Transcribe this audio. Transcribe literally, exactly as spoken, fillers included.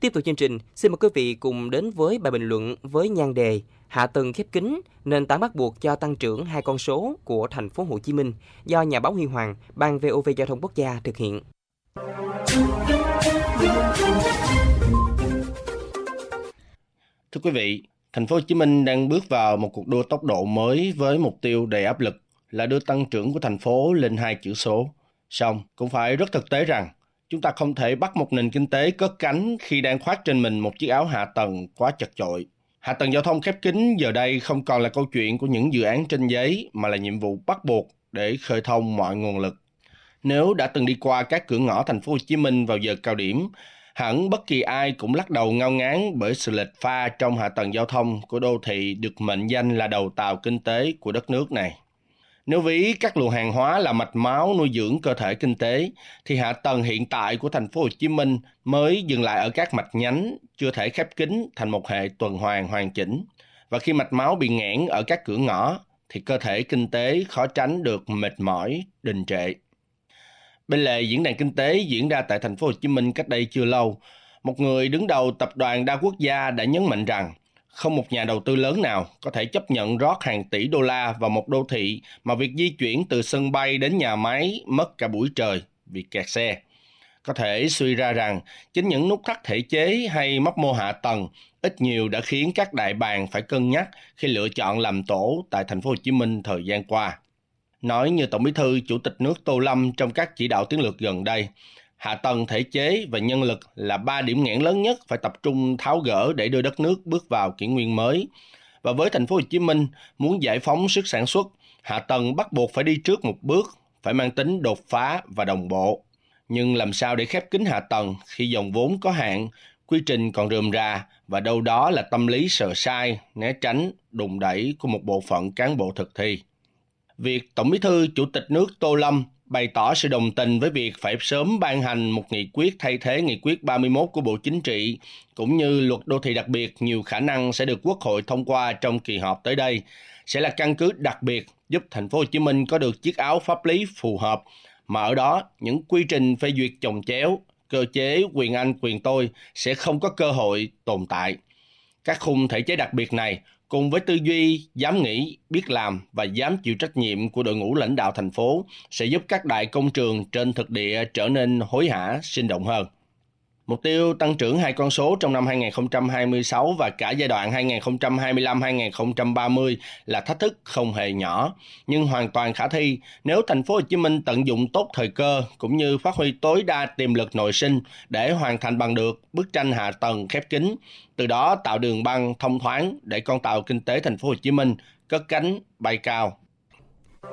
Tiếp tục chương trình, xin mời quý vị cùng đến với bài bình luận với nhan đề Hạ tầng khép kín, nền tảng bắt buộc cho tăng trưởng hai con số của thành phố Hồ Chí Minh do nhà báo Huy Hoàng, Ban vê o vê Giao thông Quốc gia thực hiện. Thưa quý vị, thành phố Hồ Chí Minh đang bước vào một cuộc đua tốc độ mới với mục tiêu đầy áp lực là đưa tăng trưởng của thành phố lên hai chữ số. Song cũng phải rất thực tế rằng chúng ta không thể bắt một nền kinh tế cất cánh khi đang khoác trên mình một chiếc áo hạ tầng quá chật chội. Hạ tầng giao thông khép kín giờ đây không còn là câu chuyện của những dự án trên giấy mà là nhiệm vụ bắt buộc để khơi thông mọi nguồn lực. Nếu đã từng đi qua các cửa ngõ thành phố Hồ Chí Minh vào giờ cao điểm, hẳn bất kỳ ai cũng lắc đầu ngao ngán bởi sự lệch pha trong hạ tầng giao thông của đô thị được mệnh danh là đầu tàu kinh tế của đất nước này. Nếu ví các luồng hàng hóa là mạch máu nuôi dưỡng cơ thể kinh tế, thì hạ tầng hiện tại của thành phố Hồ Chí Minh mới dừng lại ở các mạch nhánh, chưa thể khép kín thành một hệ tuần hoàn hoàn chỉnh. Và khi mạch máu bị nghẽn ở các cửa ngõ, thì cơ thể kinh tế khó tránh được mệt mỏi, đình trệ. Bên lề diễn đàn kinh tế diễn ra tại thành phố Hồ Chí Minh cách đây chưa lâu, một người đứng đầu tập đoàn đa quốc gia đã nhấn mạnh rằng không một nhà đầu tư lớn nào có thể chấp nhận rót hàng tỷ đô la vào một đô thị mà việc di chuyển từ sân bay đến nhà máy mất cả buổi trời vì kẹt xe. Có thể suy ra rằng chính những nút thắt thể chế hay mấp mô hạ tầng ít nhiều đã khiến các đại bàng phải cân nhắc khi lựa chọn làm tổ tại thành phố Hồ Chí Minh thời gian qua. Nói như Tổng Bí thư Chủ tịch nước Tô Lâm trong các chỉ đạo chiến lược gần đây, hạ tầng thể chế và nhân lực là ba điểm nghẽn lớn nhất phải tập trung tháo gỡ để đưa đất nước bước vào kỷ nguyên mới. Và với thành phố Hồ Chí Minh, muốn giải phóng sức sản xuất, hạ tầng bắt buộc phải đi trước một bước, phải mang tính đột phá và đồng bộ. Nhưng làm sao để khép kín hạ tầng khi dòng vốn có hạn, quy trình còn rườm rà và đâu đó là tâm lý sợ sai, né tránh, đùn đẩy của một bộ phận cán bộ thực thi. Việc Tổng Bí thư Chủ tịch nước Tô Lâm bày tỏ sự đồng tình với việc phải sớm ban hành một nghị quyết thay thế nghị quyết ba mươi mốt của Bộ Chính trị, cũng như luật đô thị đặc biệt nhiều khả năng sẽ được Quốc hội thông qua trong kỳ họp tới đây, sẽ là căn cứ đặc biệt giúp thành phố Hồ Chí Minh có được chiếc áo pháp lý phù hợp, mà ở đó những quy trình phê duyệt chồng chéo, cơ chế quyền anh quyền tôi sẽ không có cơ hội tồn tại. Các khung thể chế đặc biệt này cùng với tư duy, dám nghĩ, biết làm và dám chịu trách nhiệm của đội ngũ lãnh đạo thành phố sẽ giúp các đại công trường trên thực địa trở nên hối hả, sinh động hơn. Mục tiêu tăng trưởng hai con số trong năm hai nghìn không trăm hai mươi sáu và cả giai đoạn hai nghìn không trăm hai mươi lăm đến hai nghìn không trăm ba mươi là thách thức không hề nhỏ, nhưng hoàn toàn khả thi nếu thành phố Hồ Chí Minh tận dụng tốt thời cơ cũng như phát huy tối đa tiềm lực nội sinh để hoàn thành bằng được bức tranh hạ tầng khép kín, từ đó tạo đường băng thông thoáng để con tàu kinh tế thành phố Hồ Chí Minh cất cánh bay cao